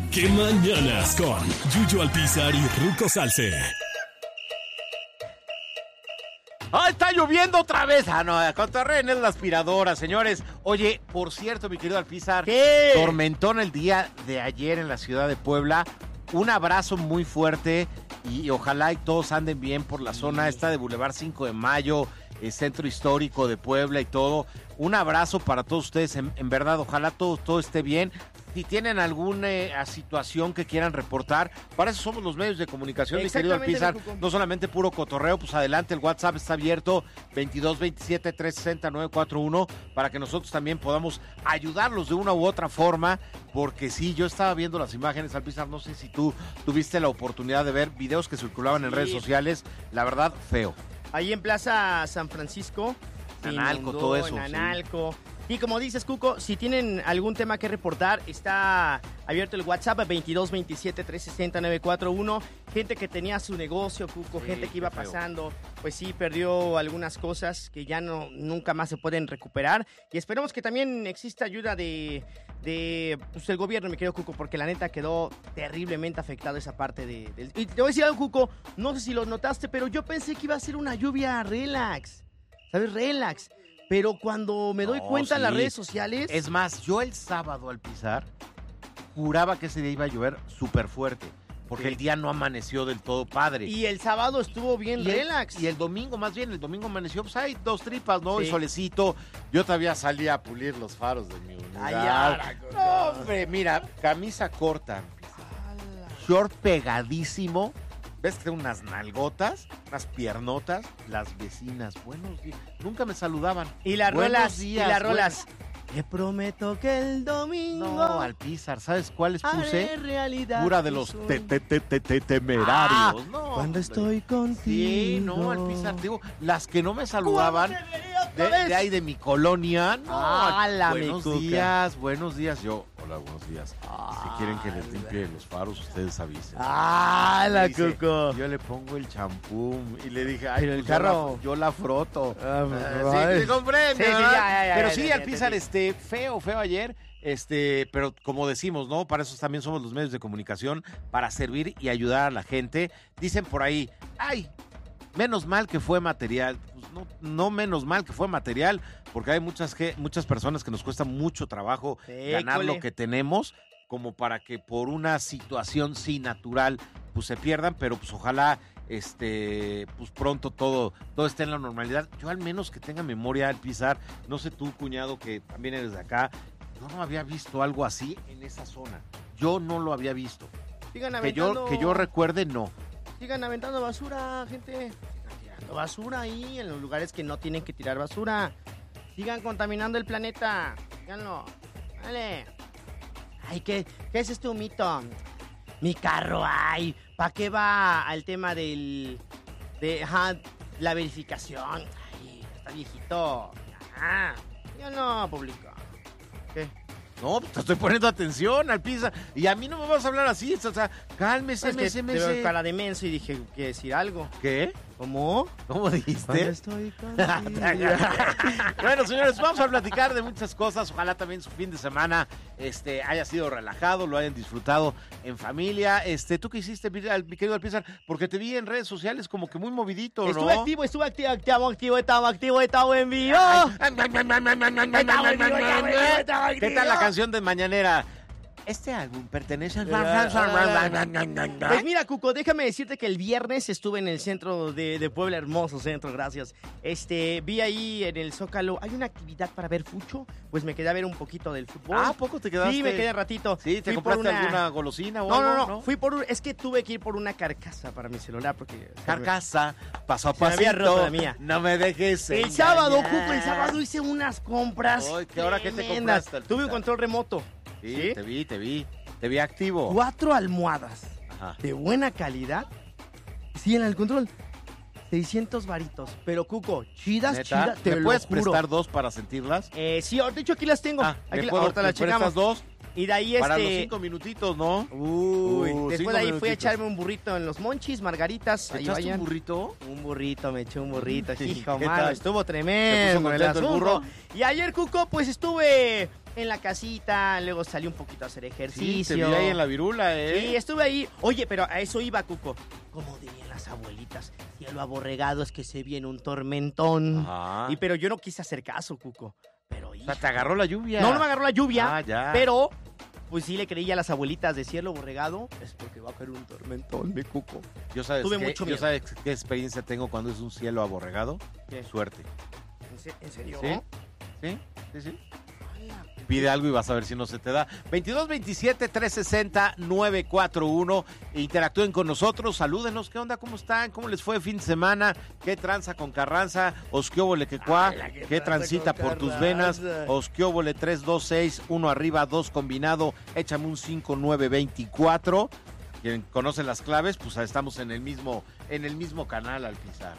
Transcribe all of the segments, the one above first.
¡Qué mañanas con Yuyo Alpizar y Ruco Salce! ¡Ah, está lloviendo otra vez! Ah, no, cotorreen es la aspiradora, señores. Oye, por cierto, mi querido Alpizar, ¿qué? Tormentón el día de ayer en la ciudad de Puebla. Un abrazo muy fuerte y ojalá y todos anden bien por la zona esta de Boulevard 5 de Mayo, el centro histórico de Puebla y todo. Un abrazo para todos ustedes, en verdad, ojalá todo esté bien. Si tienen alguna situación que quieran reportar, para eso somos los medios de comunicación, mi querido Alpizar. No solamente puro cotorreo, pues adelante, el WhatsApp está abierto, 2227-360-941, para que nosotros también podamos ayudarlos de una u otra forma, porque sí, yo estaba viendo las imágenes, Alpizar, no sé si tú tuviste la oportunidad de ver videos que circulaban en redes sociales, la verdad, feo. Ahí en Plaza San Francisco, Analco, todo eso. En Analco. Sí. Y como dices, Cuco, si tienen algún tema que reportar, está abierto el WhatsApp 2227-360-941. Gente que tenía su negocio, Cuco, sí, gente que iba pasando, pues sí, perdió algunas cosas que ya nunca más se pueden recuperar. Y esperemos que también exista ayuda de pues, el gobierno, mi querido Cuco, porque la neta quedó terriblemente afectado esa parte del... Y te voy a decir algo, Cuco, no sé si lo notaste, pero yo pensé que iba a ser una lluvia relax, ¿sabes? Relax. Pero cuando me doy cuenta en las redes sociales... Es más, yo el sábado, Alpizar, juraba que ese día iba a llover súper fuerte, porque el día no amaneció del todo padre. Y el sábado estuvo bien relax. Y el domingo, más bien, el domingo amaneció, pues hay dos tripas, ¿no? Sí. El solecito. Yo todavía salí a pulir los faros de mi unidad. No, hombre, mira, camisa corta, short pegadísimo. ¿Ves que tengo unas nalgotas, unas piernotas? Las vecinas, buenos días. Nunca me saludaban. Y las rolas, Te prometo que el domingo... No, Alpizar, ¿sabes cuáles puse? Realidad pura de los temerarios. No, cuando estoy contigo. Sí, no, Alpizar, digo, las que no me saludaban de ahí de mi colonia. No, buenos días. Yo, hola, buenos días. Si quieren que les limpie los faros, ustedes avisen. La Cuco. Yo le pongo el champú y le dije, ay, pero el carro yo la froto. Sí, te comprende. Sí, pero sí, Alpizar, feo ayer, pero como decimos, ¿no? Para eso también somos los medios de comunicación, para servir y ayudar a la gente. Dicen por ahí, ay, menos mal que fue material. Pues no menos mal que fue material, porque hay muchas personas que nos cuesta mucho trabajo ganar lo que tenemos, como para que por una situación natural pues se pierdan, pero pues ojalá pues pronto todo esté en la normalidad. Yo al menos que tenga memoria, Alpizar, no sé tú, cuñado, que también eres de acá, yo no había visto algo así en esa zona. Yo no lo había visto. Sigan aventando... Que yo recuerde, no. Sigan aventando basura, gente. Sigan tirando basura ahí en los lugares que no tienen que tirar basura. Sigan contaminando el planeta. Síganlo. Dale. Ay, ¿qué es este humito? Mi carro, ay, ¿para qué va al tema de la verificación? Ay, está viejito. Ya no, público. ¿Qué? No, te estoy poniendo atención, Alpizar. Y a mí no me vas a hablar así, o sea, cálmese, Te veo cara de menso y dije, ¿qué decir algo? ¿Qué? ¿Cómo? ¿Cómo dijiste? Estoy contigo. Bueno, señores, vamos a platicar de muchas cosas. Ojalá también su fin de semana haya sido relajado, lo hayan disfrutado en familia. ¿Tú qué hiciste, mi querido Alpizar? Porque te vi en redes sociales como que muy movidito, ¿no? Estuve activo, estaba en vivo. ¿Qué tal la canción de Mañanera? Este álbum pertenece al... Pues mira, Cuco, déjame decirte que el viernes estuve en el centro de Puebla, hermoso centro, gracias. Vi ahí en el Zócalo, hay una actividad para ver fucho, pues me quedé a ver un poquito del fútbol. ¿A poco te quedaste? Sí, me quedé ratito. ¿Sí? ¿Te compraste alguna golosina o algo? No, es que tuve que ir por una carcasa para mi celular, porque... Carcasa, paso a pasito. Se me había roto la mía. No me dejes El sábado, Cuco, hice unas compras. Ay, ¿qué hora que te compraste? Tuve un control remoto. Sí, te vi activo. 4 almohadas de buena calidad. Sí, en el control. 600 varitos. Pero, Cuco, chidas. ¿Me puedes prestar 2 para sentirlas? Sí, de hecho aquí las tengo. Ahorita las checamos. 2? Y de ahí Para los 5 minutitos, ¿no? Después de ahí fui a echarme un burrito en los Monchis, margaritas. ¿Te echaste un burrito? Un burrito, me eché un burrito. Hijo, ¿Qué mano, tal? estuvo ¿Te tremendo puso el contento el burro? asunto. Y ayer, Cuco, pues estuve en la casita, luego salí un poquito a hacer ejercicio. Sí, te vi ahí en la virula, Sí, estuve ahí. Oye, pero a eso iba, Cuco. Como dirían las abuelitas, cielo aborregado es que se viene un tormentón. Ajá. Pero yo no quise hacer caso, Cuco. Pero, O sea, te agarró la lluvia. No me agarró la lluvia, Ah, ya. pero pues sí le creí a las abuelitas de cielo borregado, es porque va a caer un tormentón, mi Cuco. Yo sabes Tuve qué, mucho yo miedo. sabes qué experiencia tengo cuando es un cielo aborregado. ¿Qué? Suerte. ¿En serio? Sí. Pide algo y vas a ver si no se te da. 2227-360-941. Interactúen con nosotros, salúdenos. ¿Qué onda? ¿Cómo están? ¿Cómo les fue el fin de semana? ¿Qué tranza con Carranza? Osquióbole quecuá. ¿Qué transita por tus venas? Osquióbole 326, 1 arriba, 2 combinado. Échame un 5924. Quien conoce las claves, pues estamos en el mismo canal al pisar.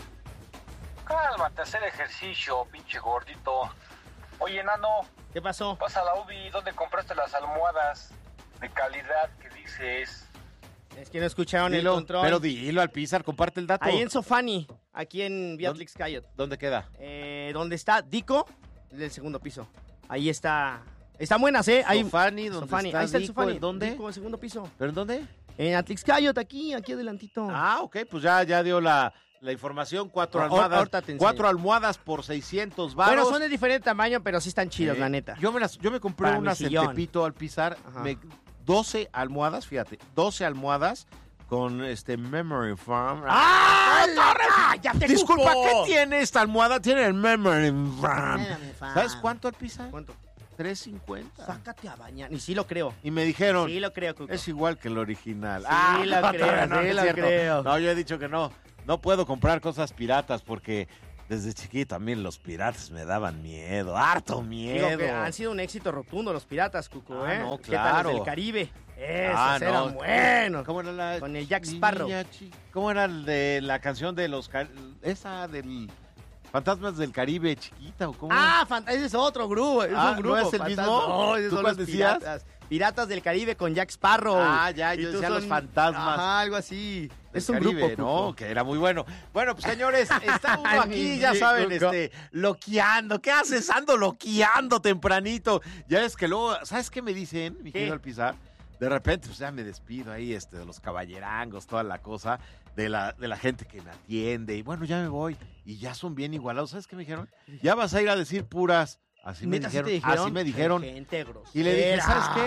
Cálmate, hacer ejercicio, pinche gordito. Oye, Nano, ¿Qué pasó? vas a la UBI, ¿dónde compraste las almohadas de calidad que dices? Es que no escucharon el Dilo, control. pero dilo al pisar, comparte el dato. Ahí en Sofani, aquí en Beatrix Cayot. ¿Dónde queda? Donde está Dico, del segundo piso. Ahí está. Están buenas, ¿eh? Ahí, Sofani, ¿dónde Sofani. está Ahí está el Dico? Sofani. ¿En dónde? Dico, segundo piso. ¿Pero en dónde? En Atlixcayot, aquí adelantito. Ah, ok, pues ya dio la información. 4 Ahorita almohadas. te enseño. 4 almohadas por 600 varos. Bueno, son de diferente tamaño, pero sí están chidos, la neta. Yo me compré Para mi unas en sillón. Tepito al pisar. Ajá. 12 almohadas, fíjate. 12 almohadas con Memory Farm. ¡Ah! ¡Ya te Disculpa, cupo! ¿qué tiene esta almohada? Tiene el Memory Farm. Memory Farm. ¿Sabes cuánto al pisar? ¿Cuánto? 3.50. Sácate a bañar. Y sí lo creo. Y me dijeron, Sí lo creo, Cuco. es igual que el original. Sí lo creo, no sí es lo cierto. creo. No, yo he dicho que no. No puedo comprar cosas piratas porque desde chiquito a mí los piratas me daban miedo, harto miedo. Digo que han sido un éxito rotundo los piratas, Cuco, Ah, ¿eh? no, ¿Qué tal claro. los del Caribe? Esos Ah, no. eran buenos. ¿Cómo era la Con el Jack Sparrow. ¿Cómo era el de la canción de los esa del Fantasmas del Caribe chiquita o cómo? Ese es otro grupo. Es Ah, un grupo. ¿no es el mismo? No, esos ¿Tú son cuál los decías? piratas. Piratas del Caribe con Jack Sparrow. Ya, Y yo tú decía los fantasmas. Ajá, algo así. Del Es un Caribe, grupo, ¿no? Cuco. Que era muy bueno. Bueno, pues señores, está uno aquí, ya Sí, saben, Cuco. loqueando. ¿Qué haces? Ando loqueando tempranito. Ya es que luego, ¿sabes qué me dicen, mi querido Alpizar? De repente, pues ya me despido ahí, de los caballerangos, toda la cosa, de la gente que me atiende. Y bueno, ya me voy. Y ya son bien igualados. ¿Sabes qué me dijeron? Ya vas a ir a decir puras. Así me ¿Neta sí te dijeron. Así me dijeron. Gente grosera. Y le dije, ¿sabes qué?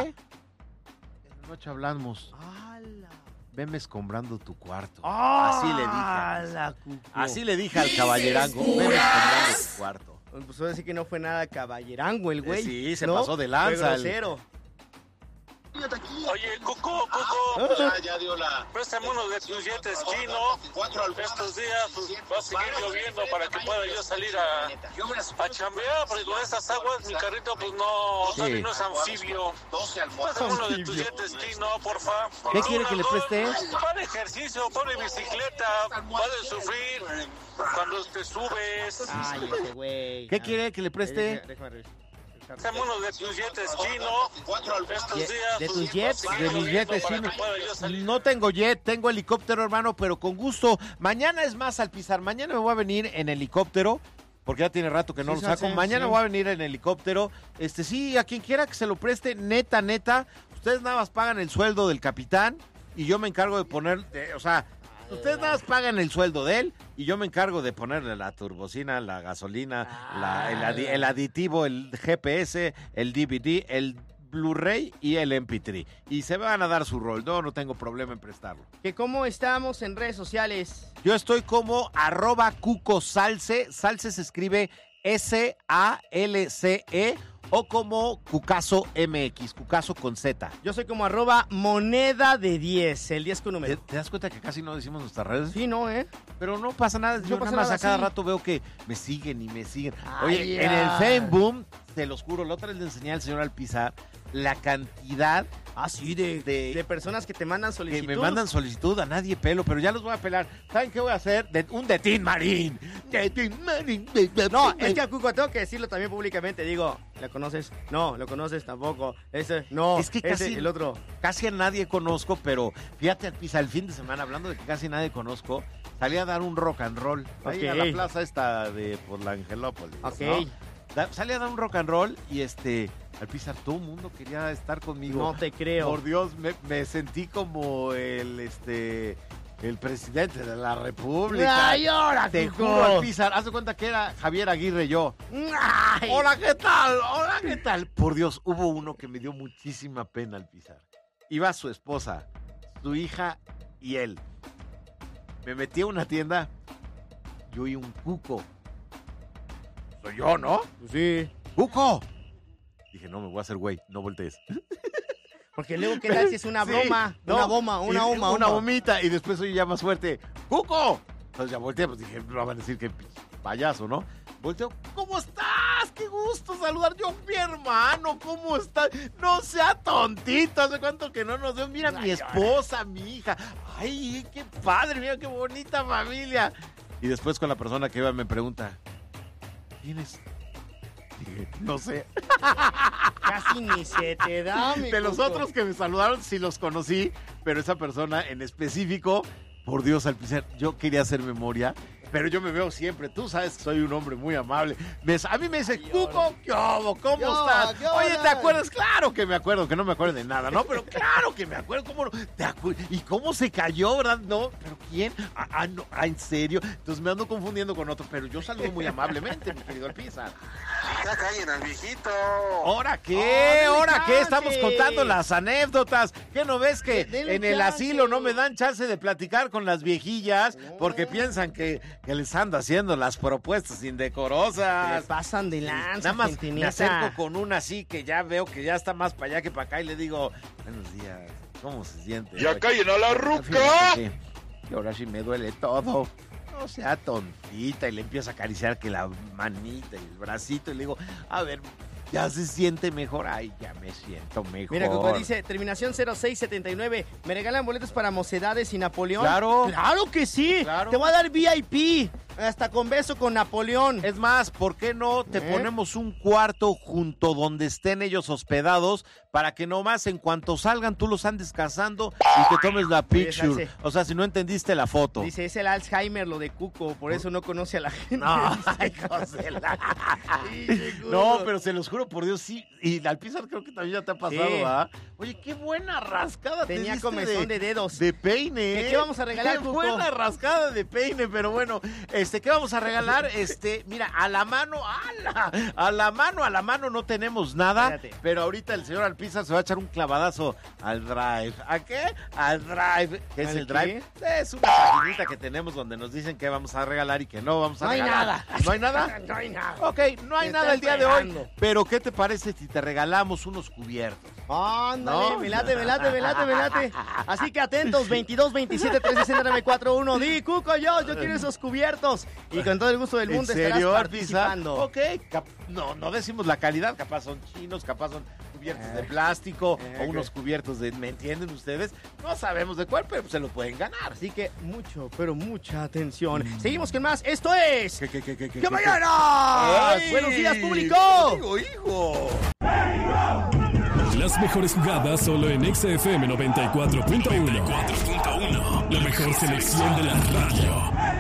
En la noche hablamos. ¡Hala! Veme escombrando tu cuarto. ¡Hala, Así le dije. Cuco! Así le dije al caballerango. Veme escombrando tu cuarto. Pues ahora sí que no fue nada caballerango el güey. Sí, se ¿no? pasó de lanza. Fue grosero. Oye, Cuco, Ya dio la. préstame unos de tus dientes chino. Estos días pues, va a seguir lloviendo para que pueda yo salir a chambear, porque con estas aguas mi carrito pues no es anfibio. 12 Préstame uno de tus dientes chino, porfa. ¿Qué quiere que le preste? Para ejercicio, pone bicicleta, puedes sufrir cuando te subes. Ay, ese güey. ¿Qué quiere que le preste? Déjame revisar. Préstame uno de tus dientes chino. Estos días ¿De pues, tus jets? va a seguir De mis lloviendo jetes, para sí. que pueda yo salir. No tengo jet, tengo helicóptero, hermano, pero con gusto. Mañana es más, al pisar. Mañana me voy a venir en helicóptero, porque ya tiene rato que no Sí, lo saco. sí, Mañana sí. voy a venir en helicóptero. Sí, a quien quiera que se lo preste, neta. Ustedes nada más pagan el sueldo del capitán y yo me encargo de poner, ustedes nada más pagan el sueldo de él y yo me encargo de ponerle la turbocina, la gasolina, el aditivo, el GPS, el DVD, el Blu-ray y el MP3. Y se van a dar su rol. No tengo problema en prestarlo. ¿Que cómo estamos en redes sociales? Yo estoy como @cucosalce. Salce se escribe SALCE o como Cucaso MX, Cucaso con Z. Yo soy como @moneda de 10, el 10 con número. ¿Te das cuenta que casi no decimos nuestras redes? Sí, ¿no, Pero no pasa nada, yo pasa nada más nada, a cada sí. rato veo que me siguen y me siguen. Ay, Oye, en el Facebook, te los juro, la otra vez le enseñé al señor Alpizar la cantidad Sí, de personas que te mandan que solicitud. me mandan solicitud, a nadie pelo, pero ya los voy a pelar. ¿Saben qué voy a hacer? Un de Tin Marín. No, es que a Cuco tengo que decirlo también públicamente. Digo, ¿la conoces? No, ¿lo conoces? Tampoco. Ese, no. Es que casi, el otro. Casi a nadie conozco, pero fíjate, Alpiza, el fin de semana, hablando de que casi nadie conozco, salí a dar un rock and roll. Ahí a la plaza esta de por la Angelópolis. Ok. ¿no? Salí a dar un rock and roll y Alpiza, todo el mundo quería estar conmigo. No te creo. Por Dios, me sentí como el presidente de la República. ¡Ay, ahora, te Cuco! juro, Alpiza, haz de cuenta que era Javier Aguirre yo. ¡Ay! Hola, ¿qué tal? Hola, ¿qué tal? Por Dios, hubo uno que me dio muchísima pena, Alpiza. Iba su esposa, su hija y él. Me metí a una tienda, yo y un Cuco. Soy yo, ¿no? Sí. ¡Cuco! Dije, no, me voy a hacer güey, no voltees. Porque luego, ¿qué tal si es una broma? Sí, una bomba, una bomita. Y después oye ya más fuerte, ¡Cuco! Entonces ya volteé, pues dije, no van a decir que payaso, ¿no? Volteo, ¿cómo estás? ¡Qué gusto saludar! Yo, mi hermano, ¿cómo estás? No sea tontito, ¿hace cuánto que no nos veo? Mira, mi esposa, mi hija. ¡Ay, qué padre! Mira, qué bonita familia. Y después con la persona que iba me pregunta, ¿quién es? Dije, no sé. Casi ni se te da, mi De los Cuco. otros que me saludaron, sí los conocí, pero esa persona en específico, por Dios, Alpiza, yo quería hacer memoria, pero yo me veo siempre. Tú sabes que soy un hombre muy amable. A mí me dice, Cuco, ¿qué hubo? ¿Cómo estás? Oye, ¿te acuerdas? Claro que me acuerdo, que no me acuerdo de nada, ¿no? Pero claro que me acuerdo. ¿Cómo no? ¿Y cómo se cayó, verdad? No, ¿pero quién? No, ¿en serio? Entonces me ando confundiendo con otro, pero yo saludo muy amablemente, mi querido Alpiza. Ya callen al viejito. ¿Ahora qué? ¿Ahora qué? chance. Estamos contando las anécdotas. ¿Qué no ves que Denle en el chance. asilo no me dan chance de platicar con las viejillas porque piensan que les ando haciendo las propuestas Se indecorosas? pasan de lanza, Nada más gente me neta. acerco con una así que ya veo que ya está más para allá que para acá y le digo, buenos días, ¿cómo se siente? Ya callen a la ruca. Fíjate que ahora sí me duele todo. No sea tontita. Y le empiezo a acariciar que la manita y el bracito. Y le digo, a ver, ya se siente mejor. Ay, ya me siento mejor. Mira, Cuco dice, terminación 0679, ¿me regalan boletos para Mocedades y Napoleón? Claro. ¡Claro que sí! Claro. Te voy a dar VIP, hasta con beso con Napoleón. Es más, ¿por qué no te ponemos un cuarto junto donde estén ellos hospedados para que nomás en cuanto salgan tú los andes cazando y te tomes la picture? O sea, si no entendiste la foto. Dice, es el Alzheimer lo de Cuco, por eso no conoce a la gente. No, Dice. hijos de la- Sí, seguro. No, pero se los juro por Dios, sí. Y al Alpiza creo que también ya te ha pasado, Sí. ¿verdad? Oye, qué buena rascada te Tenía diste comezón de dedos. de peine. ¿Qué vamos a regalar, Qué Cuco? buena rascada de peine, pero bueno, ¿qué vamos a regalar? Mira, a la mano no tenemos nada, Espérate. pero ahorita el señor Alpiza se va a echar un clavadazo al drive. ¿A qué? Al drive. ¿Qué es ¿Al el drive? qué? Es una paginita que tenemos donde nos dicen que vamos a regalar y que no vamos a No hay regalar. nada. ¿No hay nada? No hay nada. Ok, no hay Te nada el estás día de hoy, fregando. pero ¿qué te parece si te regalamos unos cubiertos? Ándale, ¿No? me late. Así que atentos, 22, 27, 360, 941. Di, Cuco, yo quiero esos cubiertos. Y con todo el gusto del mundo ¿En estarás serio, participando. Ok, no decimos la calidad, capaz son chinos, capaz son cubiertos de plástico o unos cubiertos de, ¿me entienden ustedes? No sabemos de cuál, pero se lo pueden ganar. Así que mucho, pero mucha atención. Seguimos con más. Esto es... ¿Qué ¡Que mañana! ¡Ay! ¡Buenos días, público! Digo, hijo. Las mejores jugadas solo en XFM 94.1. La mejor selección de la radio.